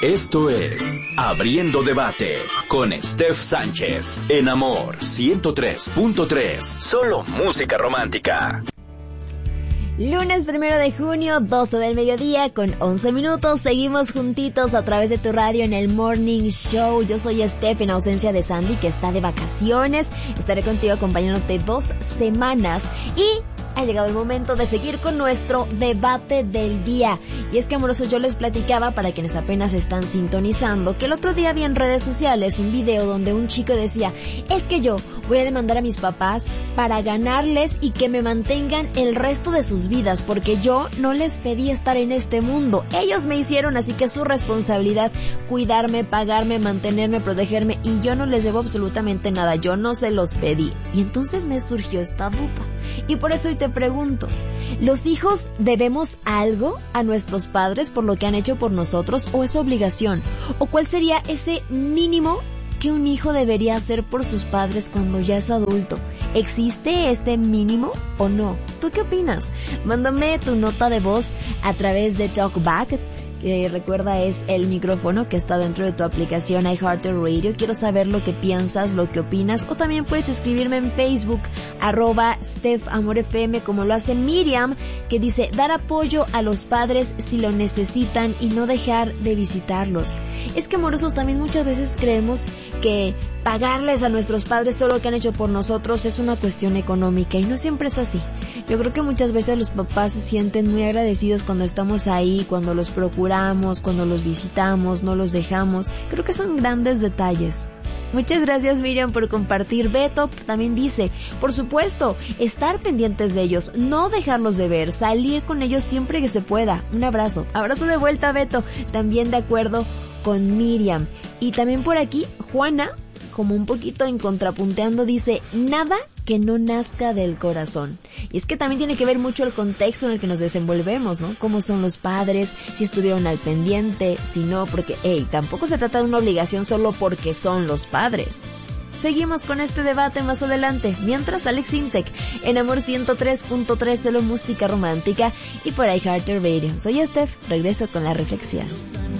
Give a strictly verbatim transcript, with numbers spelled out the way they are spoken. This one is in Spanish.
Esto es Abriendo Debate con Steph Sánchez en Amor ciento tres punto tres. Solo música romántica. Lunes primero de junio, doce del mediodía con once minutos. Seguimos juntitos a través de tu radio en el Morning Show. Yo soy Steph en ausencia de Sandy, que está de vacaciones. Estaré contigo acompañándote dos semanas y ha llegado el momento de seguir con nuestro debate del día. Y es que, amorosos, yo les platicaba, para quienes apenas están sintonizando, que el otro día vi en redes sociales un video donde un chico decía: es que yo voy a demandar a mis papás para ganarles y que me mantengan el resto de sus vidas, porque yo no les pedí estar en este mundo. Ellos me hicieron, así que es su responsabilidad cuidarme, pagarme, mantenerme, protegerme, y yo no les debo absolutamente nada. Yo no se los pedí. Y entonces me surgió esta duda. Y por eso hoy te pregunto, ¿los hijos debemos algo a nuestros padres por lo que han hecho por nosotros, o es obligación? ¿O cuál sería ese mínimo que un hijo debería hacer por sus padres cuando ya es adulto? ¿Existe este mínimo o no? ¿Tú qué opinas? Mándame tu nota de voz a través de TalkBack, que recuerda es el micrófono que está dentro de tu aplicación iHeartRadio. Quiero saber lo que piensas, lo que opinas, o también puedes escribirme en Facebook, arroba Steph Amor F M, como lo hace Miriam, que dice: dar apoyo a los padres si lo necesitan y no dejar de visitarlos. Es que, amorosos, también muchas veces creemos que pagarles a nuestros padres todo lo que han hecho por nosotros es una cuestión económica, y no siempre es así. Yo creo que muchas veces los papás se sienten muy agradecidos cuando estamos ahí, cuando los procuramos, cuando los visitamos, no los dejamos. Creo que son grandes detalles. Muchas gracias, Miriam, por compartir. Beto también dice: por supuesto, estar pendientes de ellos, no dejarlos de ver, salir con ellos siempre que se pueda. Un abrazo. Abrazo de vuelta, Beto. También de acuerdo con Miriam. Y también por aquí, Juana, como un poquito en contrapunteando, dice: nada que no nazca del corazón. Y es que también tiene que ver mucho el contexto en el que nos desenvolvemos, ¿no? Cómo son los padres, si estuvieron al pendiente, si no, porque, hey, tampoco se trata de una obligación solo porque son los padres. Seguimos con este debate más adelante, mientras Alex Intec en Amor ciento tres punto tres, solo música romántica, y por iHeartRadio. Soy Steph, regreso con la reflexión.